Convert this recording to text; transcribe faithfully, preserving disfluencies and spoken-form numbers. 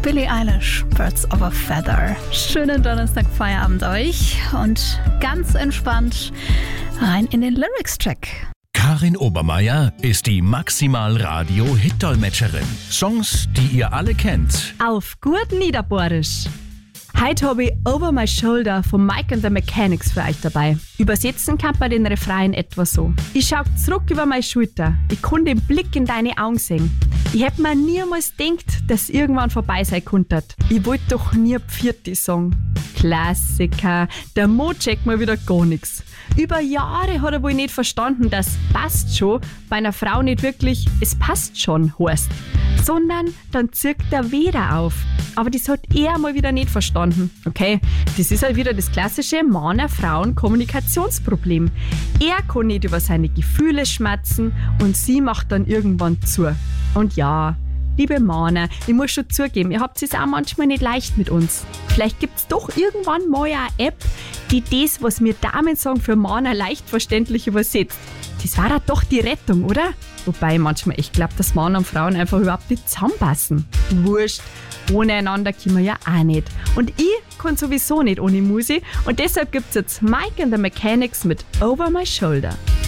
Billie Eilish, Birds of a Feather. Schönen Donnerstag-Feierabend euch und ganz entspannt rein in den Lyrics-Check. Karin Obermeier ist die Maximal-Radio-Hit-Dolmetscherin. Songs, die ihr alle kennt. Auf gut Niederbohrisch. Heute habe ich Over My Shoulder von Mike and the Mechanics für euch dabei. Übersetzen kann man den Refrain etwa so. Ich schau zurück über meine Schulter. Ich kann den Blick in deine Augen sehen. Ich hätte mir niemals gedacht, dass irgendwann vorbei sein könnte. Ich wollte doch nie Pfirti sagen. Klassiker. Der Mo checkt mal wieder gar nichts. Über Jahre hat er wohl nicht verstanden, dass passt schon bei einer Frau nicht wirklich es passt schon heißt, sondern dann zirkt er wieder auf. Aber das hat er mal wieder nicht verstanden. Okay, das ist halt wieder das klassische Männer-Frauen-Kommunikationsproblem. Er kann nicht über seine Gefühle schmatzen und sie macht dann irgendwann zu. Und ja, liebe Männer, ich muss schon zugeben, ihr habt es auch manchmal nicht leicht mit uns. Vielleicht gibt es doch irgendwann mal eine App, die das, was wir Damen sagen, für Männer leicht verständlich übersetzt. Das war ja doch die Rettung, oder? Wobei ich manchmal echt glaube, dass Männer und Frauen einfach überhaupt nicht zusammenpassen. Wurscht, ohne einander können wir ja auch nicht. Und ich kann sowieso nicht ohne Musi. Und deshalb gibt es jetzt Mike and the Mechanics mit Over My Shoulder.